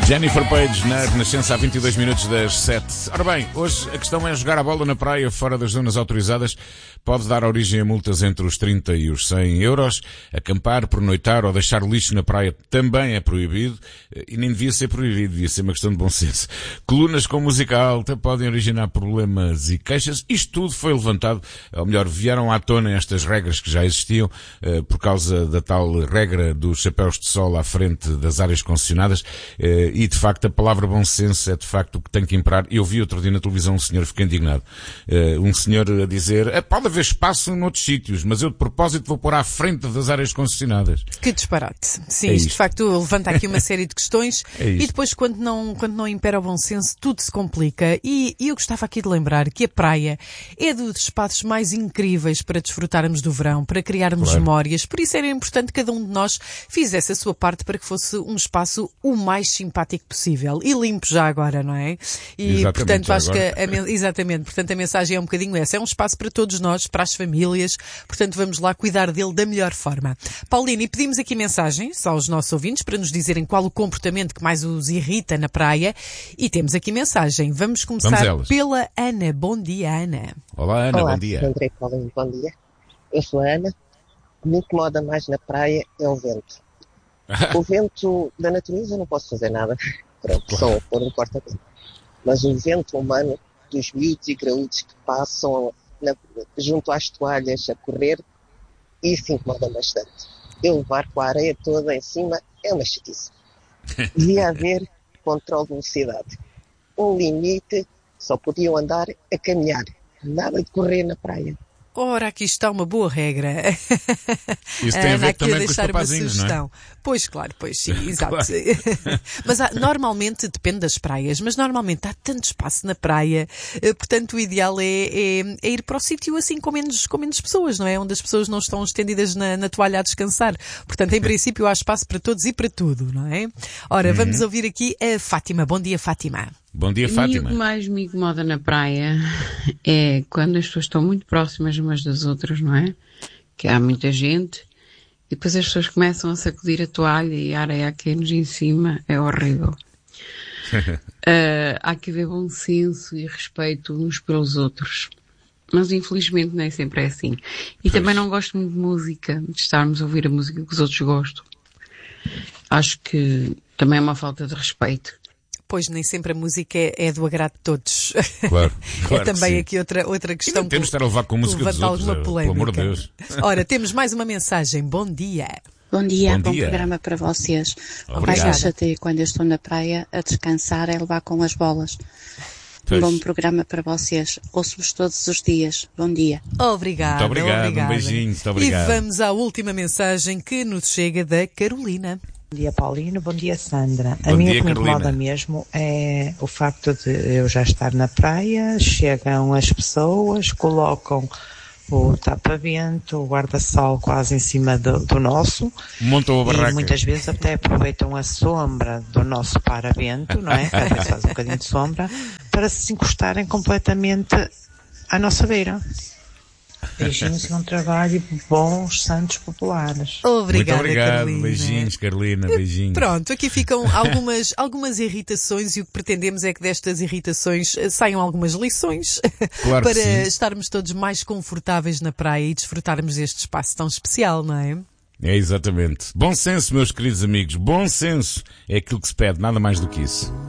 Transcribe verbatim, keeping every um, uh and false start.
Jennifer Page na Renascença, a vinte e dois minutos das sete. Ora bem, hoje a questão é jogar a bola na praia fora das zonas autorizadas. Pode dar origem a multas entre os trinta e os cem euros. Acampar, pernoitar ou deixar lixo na praia também é proibido. E nem devia ser proibido, devia ser uma questão de bom senso. Colunas com música alta podem originar problemas e queixas. Isto tudo foi levantado, ou melhor, vieram à tona estas regras que já existiam, eh, por causa da tal regra dos chapéus de sol à frente das áreas concessionadas. Eh, e de facto a palavra bom senso é de facto o que tem que imperar. Eu vi outro dia na televisão um senhor, fiquei indignado. Eh, um senhor a dizer, é, pode haver espaço noutros sítios, mas eu de propósito vou pôr à frente das áreas concessionadas. Que disparate. Sim, É isto isto. de facto levanta aqui uma série de questões É isto. e depois quando não, quando não impera o bom senso tudo se complica e, e eu gostava aqui de lembrar que a praia é dos espaços mais incríveis para desfrutarmos do verão, para criarmos Claro. memórias, por isso era importante que cada um de nós fizesse a sua parte para que fosse um espaço o mais simpático possível e limpo já agora, não é? E Exatamente, portanto já acho agora. que a, men- exatamente, portanto a mensagem é um bocadinho essa, é um espaço para todos nós, para as famílias, portanto vamos lá cuidar dele da melhor forma. Paulina, e pedimos aqui mensagens aos nossos ouvintes para nos dizerem qual o comportamento que mais os irrita na praia e temos aqui mensagem. Vamos começar Vamos elas. pela Ana. Bom dia, Ana. Olá Ana, Olá, bom dia. André Paulinho, bom dia. Eu sou a Ana. O que me incomoda mais na praia é o vento. O vento da natureza não posso fazer nada. Pronto, só pôr um corta-vento. Mas o vento humano, dos miúdos e graúdos que passam na- junto às toalhas a correr, isso incomoda bastante. Eu levar com a areia toda em cima é uma chatice. Devia haver controle de velocidade. Um limite, só podiam andar a caminhar. Nada de correr na praia. Ora, aqui está uma boa regra. Isso tem a ver Ana, aqui também a com os deixar uma papazinhos, não é? sugestão. Pois, claro, pois sim, exato. Claro. Mas há, normalmente, depende das praias, mas normalmente há tanto espaço na praia, eh, portanto o ideal é, é, é ir para o sítio assim com menos, com menos pessoas, não é? Onde as pessoas não estão estendidas na, na toalha a descansar. Portanto, em princípio há espaço para todos e para tudo, não é? Ora, vamos Uhum. ouvir aqui a Fátima. Bom dia, Fátima. Bom dia A mim, o Fátima. que mais me incomoda na praia é quando as pessoas estão muito próximas umas das outras, não é? Que há muita gente e depois as pessoas começam a sacudir a toalha e a areia a cair-nos em cima. É horrível. Ah, há que haver bom senso e respeito uns pelos outros. Mas infelizmente nem sempre é assim. E também não gosto muito de música, de estarmos a ouvir a música que os outros gostam. Acho que também é uma falta de respeito. Pois nem sempre a música é, é do agrado de todos. Claro, claro é que também sim. aqui outra, outra E questão. não temos de que- estar a levar com a que música dos levanta outros, alguma eh, polémica. pelo amor de Deus. Ora, temos mais uma mensagem. Bom dia. Bom dia, Bom bom, dia. programa para vocês. O Obrigado. mais me chateia quando eu estou na praia a descansar é levar com as bolas. Pois. Um bom programa para vocês. Ouço-vos todos os dias. Bom dia. Obrigada. Muito obrigado, um obrigada. beijinho, muito obrigado. E vamos à última mensagem que nos chega da Carolina. Bom dia, Paulino. Bom dia, Sandra. Bom a mim dia, o que me Carolina. incomoda mesmo é o facto de eu já estar na praia, chegam as pessoas, colocam o tapa-vento, o guarda-sol quase em cima do, do nosso Montou a barraca. e muitas vezes até aproveitam a sombra do nosso para-vento, não é? Que às vezes faz um bocadinho de sombra, para se encostarem completamente à nossa beira. Beijinhos e um trabalho bons santos populares. Obrigada, Muito obrigado, Carolina. beijinhos Carolina, beijinhos. Pronto, aqui ficam algumas, algumas irritações e o que pretendemos é que destas irritações eh, saiam algumas lições Claro que para sim. estarmos todos mais confortáveis na praia e desfrutarmos deste espaço tão especial, não é? É exatamente. Bom senso, meus queridos amigos, bom senso é aquilo que se pede, nada mais do que isso.